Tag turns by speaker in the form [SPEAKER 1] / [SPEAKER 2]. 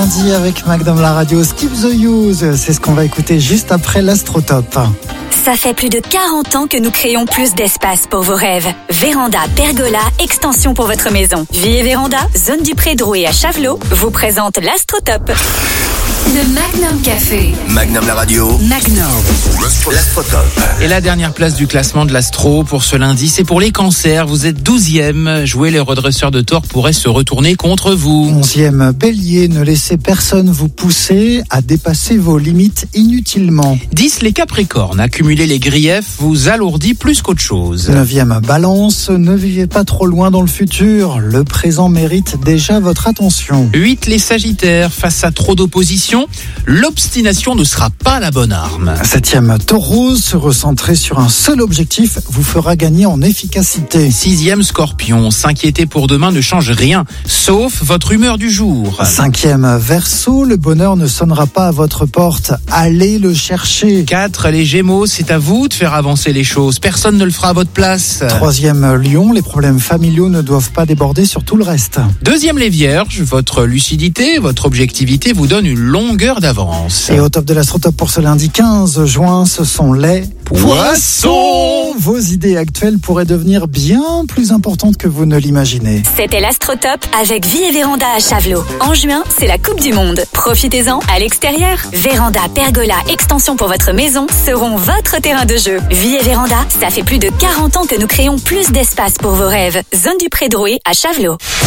[SPEAKER 1] lundi avec Mac dans la radio. Skip the Use, c'est ce qu'on va écouter juste après l'Astrotop.
[SPEAKER 2] Ça fait plus de 40 ans que nous créons plus d'espace pour vos rêves. Véranda, pergola, extension pour votre maison. Vie et Véranda, zone du Pré-Drouet à Chavelot, vous présente l'Astrotop. Le Magnum Café.
[SPEAKER 3] Magnum la radio.
[SPEAKER 2] Magnum.
[SPEAKER 3] L'Astrotop.
[SPEAKER 4] Et la dernière place du classement de l'Astro pour ce lundi, c'est pour les cancers. Vous êtes 12e. Jouer les redresseurs de tort pourraient se retourner contre vous.
[SPEAKER 1] 11e Bélier, ne laissez personne vous pousser à dépasser vos limites inutilement.
[SPEAKER 4] 10, les Capricornes. Accumuler les griefs vous alourdit plus qu'autre chose.
[SPEAKER 1] 9e Balance, ne vivez pas trop loin dans le futur. Le présent mérite déjà votre attention.
[SPEAKER 4] 8, les Sagittaires. Face à trop d'opposition, l'obstination ne sera pas la bonne arme.
[SPEAKER 1] 7e Taureau, se recentrer sur un seul objectif vous fera gagner en efficacité.
[SPEAKER 4] 6e Scorpion. S'inquiéter pour demain ne change rien, sauf votre humeur du jour.
[SPEAKER 1] 5e Verseau, le bonheur ne sonnera pas à votre porte. Allez le chercher.
[SPEAKER 4] 4, les Gémeaux. C'est à vous de faire avancer les choses. Personne ne le fera à votre place.
[SPEAKER 1] 3e Lion, les problèmes familiaux ne doivent pas déborder sur tout le reste.
[SPEAKER 4] 2e, les Vierges. Votre lucidité, votre objectivité vous donne une longueur d'avance.
[SPEAKER 1] Et au top de l'Astrotop pour ce lundi 15 juin, ce sont les
[SPEAKER 4] Poissons.
[SPEAKER 1] Vos idées actuelles pourraient devenir bien plus importantes que vous ne l'imaginez.
[SPEAKER 2] C'était l'Astrotop avec Vie et Véranda à Chavelot. En juin, c'est la Coupe du Monde. Profitez-en à l'extérieur. Véranda, pergola, extension pour votre maison seront votre terrain de jeu. Vie et Véranda, ça fait plus de 40 ans que nous créons plus d'espace pour vos rêves. Zone du Pré-Drouet à Chavelot.